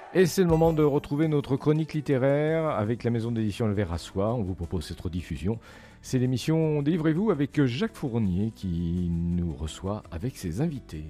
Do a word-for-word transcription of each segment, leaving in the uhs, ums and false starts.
Et c'est le moment de retrouver notre chronique littéraire avec la maison d'édition Le Ver à Soie. On vous propose cette rediffusion. C'est l'émission Délivrez-vous avec Jacques Fournier qui nous reçoit avec ses invités.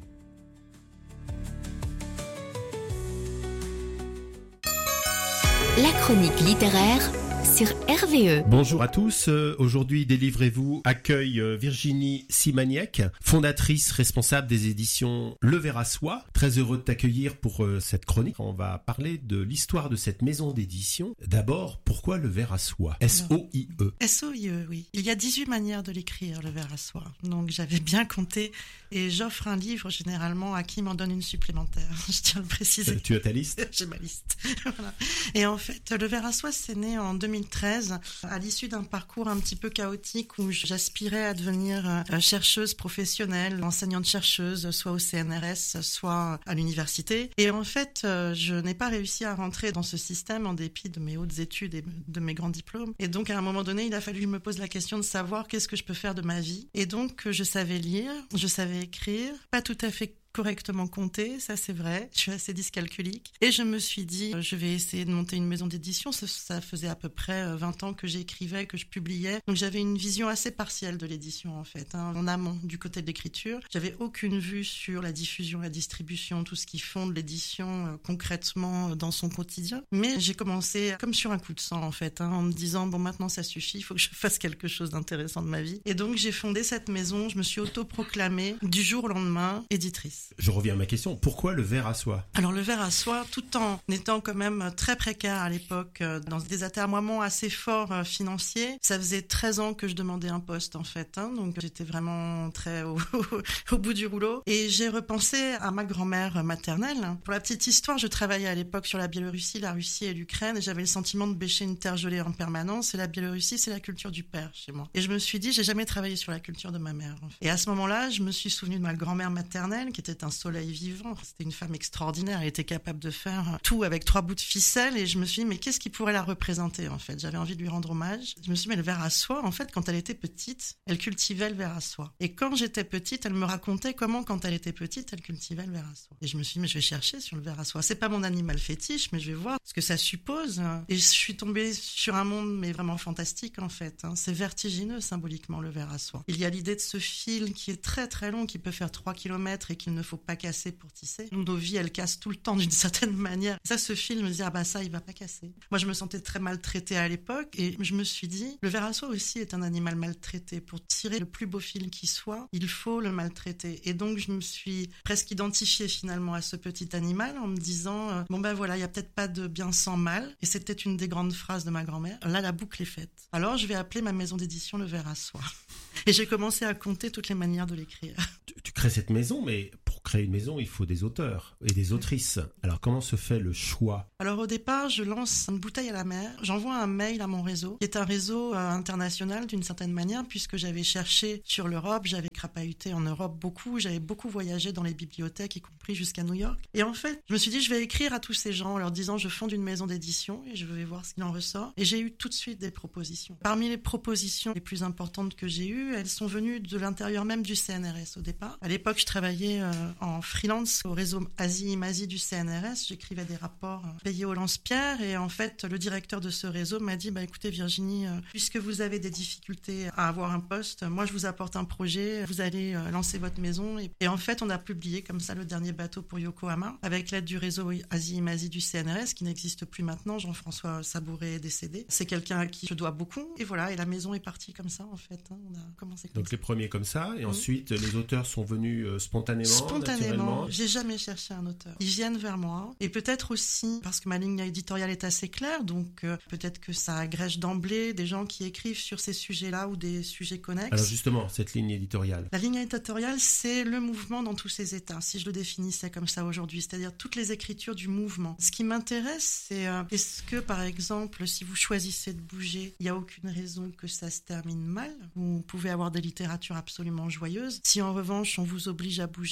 La chronique littéraire sur R V E. Bonjour à tous, euh, aujourd'hui Délivrez-vous accueille euh, Virginie Simaniec, fondatrice responsable des éditions Le Ver à Soie. Très heureux de t'accueillir pour euh, cette chronique. On va parler de l'histoire de cette maison d'édition. D'abord, pourquoi Le Ver à Soie? S O I E. S O I E, oui. Il y a dix-huit manières de l'écrire, Le Ver à Soie. Donc j'avais bien compté et j'offre un livre généralement à qui m'en donne une supplémentaire. Je tiens à le préciser. Euh, tu as ta liste? J'ai ma liste. Voilà. Et en fait, Le Ver à Soie, c'est né en deux mille treize, à l'issue d'un parcours un petit peu chaotique où j'aspirais à devenir chercheuse professionnelle, enseignante-chercheuse, soit au C N R S, soit à l'université. Et en fait, je n'ai pas réussi à rentrer dans ce système en dépit de mes hautes études et de mes grands diplômes. Et donc, à un moment donné, il a fallu que je me pose la question de savoir qu'est-ce que je peux faire de ma vie. Et donc, je savais lire, je savais écrire, pas tout à fait correctement compter, ça c'est vrai, je suis assez dyscalculique. Et je me suis dit, je vais essayer de monter une maison d'édition. Ça, ça faisait à peu près vingt ans que j'écrivais, que je publiais. Donc j'avais une vision assez partielle de l'édition en fait, hein, en amont du côté de l'écriture. J'avais aucune vue sur la diffusion, la distribution, tout ce qui fonde l'édition euh, concrètement dans son quotidien. Mais j'ai commencé comme sur un coup de sang en fait, hein, en me disant, bon maintenant ça suffit, il faut que je fasse quelque chose d'intéressant de ma vie. Et donc j'ai fondé cette maison, je me suis autoproclamée du jour au lendemain éditrice. Je reviens à ma question, pourquoi Le Ver à Soie? Alors le Ver à Soie, tout en étant quand même très précaire à l'époque, dans des atermoiements assez forts financiers, ça faisait treize ans que je demandais un poste en fait, hein, donc j'étais vraiment très au, au bout du rouleau. Et j'ai repensé à ma grand-mère maternelle. Pour la petite histoire, je travaillais à l'époque sur la Biélorussie, la Russie et l'Ukraine, et j'avais le sentiment de bêcher une terre gelée en permanence. Et la Biélorussie, c'est la culture du père chez moi. Et je me suis dit, j'ai jamais travaillé sur la culture de ma mère. En fait. Et à ce moment-là, je me suis souvenu de ma grand-mère maternelle, qui était un soleil vivant. C'était une femme extraordinaire. Elle était capable de faire tout avec trois bouts de ficelle. Et je me suis dit, mais qu'est-ce qui pourrait la représenter, en fait? J'avais envie de lui rendre hommage. Je me suis dit, mais le Ver à Soie, en fait, quand elle était petite, elle cultivait le Ver à Soie. Et quand j'étais petite, elle me racontait comment, quand elle était petite, elle cultivait le Ver à Soie. Et je me suis dit, mais je vais chercher sur le Ver à Soie. C'est pas mon animal fétiche, mais je vais voir ce que ça suppose. Et je suis tombée sur un monde, mais vraiment fantastique, en fait. C'est vertigineux, symboliquement, le Ver à Soie. Il y a l'idée de ce fil qui est très, très long, qui peut faire trois kilomètres et qu'il ne faut pas casser pour tisser. Nos vies, elles cassent tout le temps d'une certaine manière. Ça, ce fil me dit, ah bah ça, il va pas casser. Moi, je me sentais très maltraitée à l'époque et je me suis dit, le Ver à Soie aussi est un animal maltraité. Pour tirer le plus beau fil qui soit, il faut le maltraiter. Et donc, je me suis presque identifiée finalement à ce petit animal en me disant, euh, bon ben voilà, il y a peut-être pas de bien sans mal. Et c'était une des grandes phrases de ma grand-mère. Là, la boucle est faite. Alors, je vais appeler ma maison d'édition Le Ver à Soie. Et j'ai commencé à compter toutes les manières de l'écrire. Tu, tu crées cette maison, mais pour créer une maison, il faut des auteurs et des autrices. Alors, comment se fait le choix? Alors, au départ, je lance une bouteille à la mer. J'envoie un mail à mon réseau, qui est un réseau euh, international d'une certaine manière, puisque j'avais cherché sur l'Europe, j'avais crapahuté en Europe beaucoup, j'avais beaucoup voyagé dans les bibliothèques, y compris jusqu'à New York. Et en fait, je me suis dit, je vais écrire à tous ces gens en leur disant, je fonde une maison d'édition et je vais voir ce qu'il en ressort. Et j'ai eu tout de suite des propositions. Parmi les propositions les plus importantes que j'ai eues, elles sont venues de l'intérieur même du C N R S au départ. À l'époque, je travaillais euh, en freelance au réseau Asie-Imasie du C N R S. J'écrivais des rapports euh, payés au lance-pierre et en fait, le directeur de ce réseau m'a dit, bah écoutez Virginie, euh, puisque vous avez des difficultés à avoir un poste, moi je vous apporte un projet, vous allez euh, lancer votre maison. Et, et en fait, on a publié comme ça le dernier bateau pour Yokohama avec l'aide du réseau Asie-Imasie du C N R S qui n'existe plus maintenant. Jean-François Sabouret est décédé. C'est quelqu'un à qui je dois beaucoup. Et voilà, et la maison est partie comme ça en fait. Hein. On a commencé comme Donc ça. les premiers comme ça, et Mmh. ensuite les auteurs sont venus euh, spontanément, Spontanément, naturellement. j'ai jamais cherché un auteur. Ils viennent vers moi, et peut-être aussi parce que ma ligne éditoriale est assez claire, donc euh, peut-être que ça agrège d'emblée des gens qui écrivent sur ces sujets-là ou des sujets connexes. Alors justement, cette ligne éditoriale. La ligne éditoriale, c'est le mouvement dans tous ses états, si je le définissais comme ça aujourd'hui, c'est-à-dire toutes les écritures du mouvement. Ce qui m'intéresse, c'est euh, est-ce que, par exemple, si vous choisissez de bouger, il n'y a aucune raison que ça se termine mal. Vous pouvez avoir des littératures absolument joyeuses. Si en revanche, on vous oblige à bouger, on vous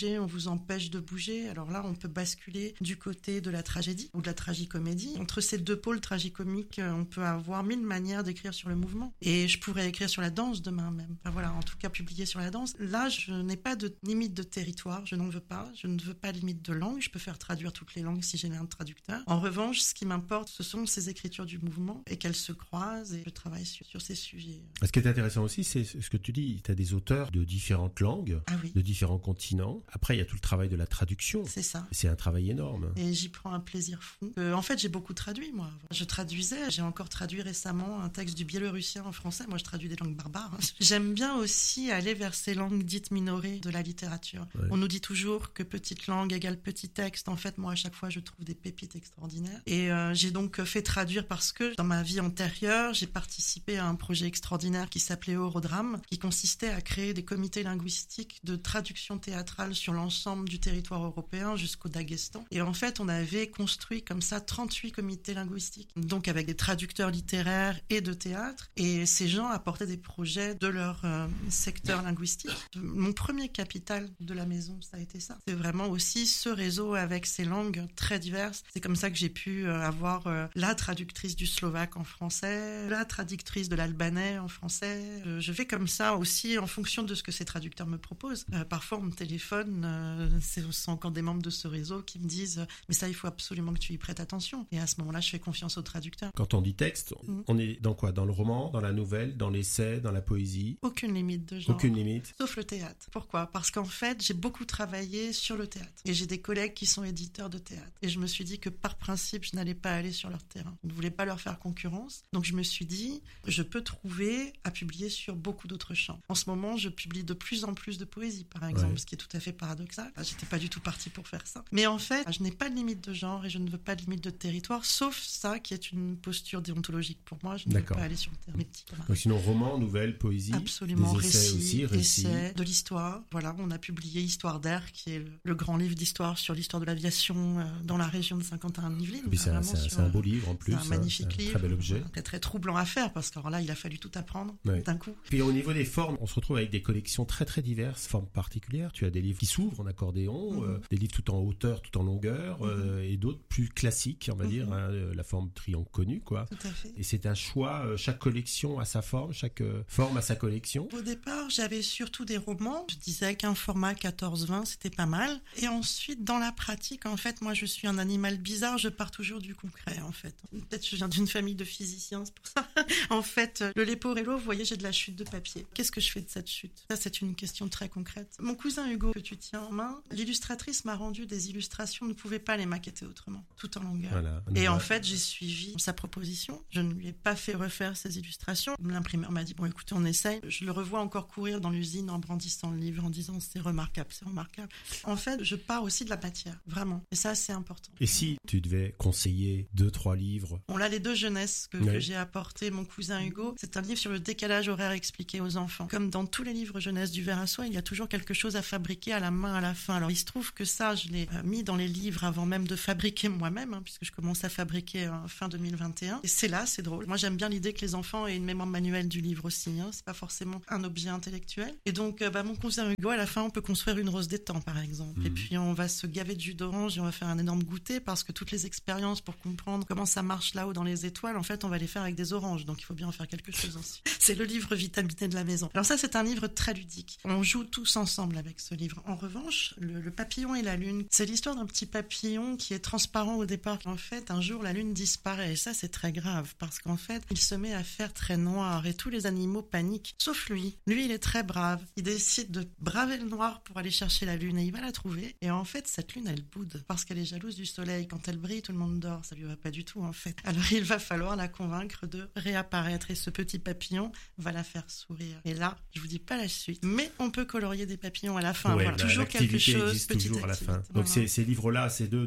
nous empêche de bouger. Alors là, on peut basculer du côté de la tragédie ou de la tragicomédie. Entre ces deux pôles tragicomiques, on peut avoir mille manières d'écrire sur le mouvement. Et je pourrais écrire sur la danse demain même. Enfin, voilà, en tout cas, publier sur la danse. Là, je n'ai pas de limite de territoire, je n'en veux pas. Je ne veux pas de limite de langue. Je peux faire traduire toutes les langues si j'ai un traducteur. En revanche, ce qui m'importe, ce sont ces écritures du mouvement et qu'elles se croisent, et je travaille sur, sur ces sujets. Ce qui est intéressant aussi, c'est ce que tu dis. Tu as des auteurs de différentes langues, ah oui. de différents continents. Après, il y a tout le travail de la traduction. C'est ça. C'est un travail énorme. Et j'y prends un plaisir fou. Euh, en fait, j'ai beaucoup traduit, moi. Je traduisais. J'ai encore traduit récemment un texte du biélorussien en français. Moi, je traduis des langues barbares. Hein. J'aime bien aussi aller vers ces langues dites minorées de la littérature. Ouais. On nous dit toujours que petite langue égale petit texte. En fait, moi, à chaque fois, je trouve des pépites extraordinaires. Et euh, j'ai donc fait traduire parce que dans ma vie antérieure, j'ai participé à un projet extraordinaire qui s'appelait Eurodrame, qui consistait à créer des comités linguistiques de traduction théâtrale sur l'ensemble du territoire européen jusqu'au Daghestan. Et en fait, on avait construit comme ça trente-huit comités linguistiques, donc avec des traducteurs littéraires et de théâtre. Et ces gens apportaient des projets de leur euh, secteur linguistique. Mon premier capital de la maison, ça a été ça. C'est vraiment aussi ce réseau avec ces langues très diverses. C'est comme ça que j'ai pu euh, avoir euh, la traductrice du slovaque en français, la traductrice de l'albanais en français. Euh, je vais comme ça aussi en fonction de ce que ces traducteurs me proposent. Euh, parfois, on me téléphone, euh, c'est, c'est encore des membres de ce réseau qui me disent « mais ça, il faut absolument que tu y prêtes attention ». Et à ce moment-là, je fais confiance aux traducteurs. Quand on dit texte, mmh. on est dans quoi ? Dans le roman, dans la nouvelle, dans l'essai, dans la poésie ? Aucune limite de genre. Aucune limite. Sauf le théâtre. Pourquoi ? Parce qu'en fait, j'ai beaucoup travaillé sur le théâtre. Et j'ai des collègues qui sont éditeurs de théâtre. Et je me suis dit que par principe, je n'allais pas aller sur leur terrain. Je ne voulais pas leur faire concurrence. Donc je me suis dit, je peux trouver à publier sur beaucoup d'autres champs. En ce moment, je publie de plus en plus de poésie, par exemple, ouais. ce qui est tout à fait paradoxal. Je n'étais pas du tout partie pour faire ça. Mais en fait, je n'ai pas de limite de genre et je ne veux pas de limite de territoire, sauf ça qui est une posture déontologique pour moi. Je ne D'accord. veux pas aller sur le terrain. Mes petits, voilà. Donc sinon, roman, nouvelle, poésie, absolument, des essais récits, aussi, récits. Essais, de l'histoire. Voilà, on a publié Histoire d'air, qui est le, le grand livre d'histoire sur l'histoire de l'aviation euh, dans la région de Saint-Quentin-Yvelines. C'est un, c'est, c'est un beau livre en plus. C'est un magnifique un livre. Très bel objet. Très, très troublant à faire parce que alors là, il a fallu tout apprendre ouais. d'un coup. Puis au niveau des formes, on se retrouve avec des collections très très diverses, formes particulières. Tu as des livres qui s'ouvrent en accordéon, mm-hmm. euh, des livres tout en hauteur, tout en longueur, mm-hmm. euh, et d'autres plus classiques, on va mm-hmm. dire, hein, la forme triangle connue, quoi. Tout à fait. Et c'est un choix, euh, chaque collection a sa forme, chaque euh, forme a sa collection. Au départ, j'avais surtout des romans. Je disais qu'un format quatorze vingt, c'était pas mal. Et ensuite, dans la pratique, en fait, moi, je suis un animal bizarre, je pars toujours du concret, en fait. Peut-être que je viens d'une famille de physiciens, c'est pour ça. En fait, le Leporello, vous voyez, j'ai de la chute de papier. Qu'est-ce que je fais de cette chute ? Ça, c'est une question très concrète. Mon cousin Hugo, que tu tiens en main, l'illustratrice m'a rendu des illustrations, ne pouvait pas les maqueter autrement, tout en longueur. Voilà, et en fait, j'ai suivi sa proposition. Je ne lui ai pas fait refaire ses illustrations. L'imprimeur m'a dit, bon, écoutez, on essaye. Je le revois encore courir dans l'usine en brandissant le livre, en disant, c'est remarquable, c'est remarquable. En fait, je pars aussi de la matière, vraiment. Et ça, c'est important. Et si tu devais conseiller deux, trois livres ? On a les deux jeunesses que, oui. que j'ai apporté mon cousin Hugo. C'est un livre sur le décalage horaire expliqué aux enfants. Comme dans tous les livres jeunesse du Ver à Soie, il y a toujours quelque chose à fabriquer à la main à la fin. Alors, il se trouve que ça, je l'ai euh, mis dans les livres avant même de fabriquer moi-même, hein, puisque je commence à fabriquer euh, fin deux mille vingt et un. Et c'est là, c'est drôle. Moi, j'aime bien l'idée que les enfants aient une mémoire manuelle du livre aussi. Hein. C'est pas forcément un objet intellectuel. Et donc, euh, bah, mon cousin Hugo, à la fin, on peut construire une rose des temps, par exemple. Mmh. Et puis, on va se gaver de jus d'orange et on va faire un énorme goûter parce que toutes les expériences pour comprendre comment ça marche là-haut dans les étoiles, en fait, on va les faire avec des oranges. Donc, il faut bien en faire quelque chose aussi. C'est le livre vitaminé de la maison. Alors ça, c'est un livre très ludique. On joue tous ensemble avec ce livre. En revanche, le, le papillon et la lune, c'est l'histoire d'un petit papillon qui est transparent au départ. En fait, un jour, la lune disparaît. Et ça, c'est très grave parce qu'en fait, il se met à faire très noir et tous les animaux paniquent. Sauf lui. Lui, il est très brave. Il décide de braver le noir pour aller chercher la lune et il va la trouver. Et en fait, cette lune, elle boude parce qu'elle est jalouse du soleil. Quand elle brille, tout le monde dort. Ça lui va pas du tout, en fait. Alors, il va falloir la convaincre de réapparaître et ce petit papillon va la faire sourire. Et là, je vous dis pas la suite, mais on peut colorier des papillons à la fin. Ouais, voilà. la, Toujours quelque chose, existe petite toujours à la fin. activité. Donc voilà. ces, ces livres-là, ces deux, donc le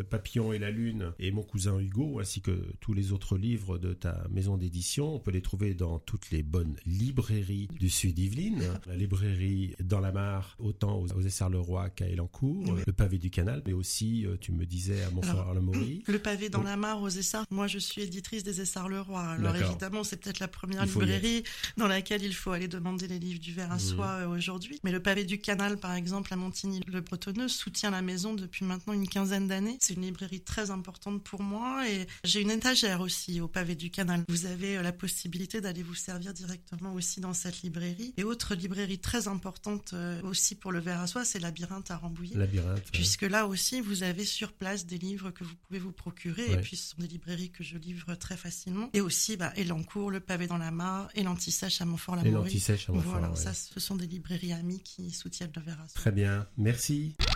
Papillon et la Lune et Mon cousin Hugo, ainsi que tous les autres livres de ta maison d'édition. On peut les trouver dans toutes les bonnes librairies du Sud-Yvelines. La librairie Dans la Mare, autant aux Essarts-le-Roi qu'à Elancourt, oui. Le Pavé du Canal, mais aussi, tu me disais, à Montfort-le-Maury. Le Pavé dans oh. la Mare aux Essarts, moi je suis éditrice des Essarts-le-Roi. Alors D'accord. évidemment, c'est peut-être la première librairie dans laquelle il faut aller demander les livres du Ver à Soie mmh. aujourd'hui. Mais le Pavé du Canal, par exemple, à Montigny-le-Bretonneux, soutient la maison depuis maintenant une quinzaine d'années. C'est une librairie très importante pour moi et j'ai une étagère aussi au Pavé du Canal. Vous avez la possibilité d'aller vous servir directement aussi dans cette librairie. Et autre librairie très importante aussi pour le Ver à Soie, c'est Labyrinthe à Rambouillet. Labyrinthe. Puisque ouais. là aussi, vous avez sur place des livres que vous pouvez vous procurer. Ouais. Et puis, ce sont des librairies que je livre très facilement. Et aussi, bah, Elancourt, le Pavé dans la Mare et l'Antisèche à Montfort-la-Maury. Et l'Antisèche à Montfort. Voilà, ouais. ça, ce sont des librairies amies qui soutiennent le Ver à Soie. Très bien. Merci.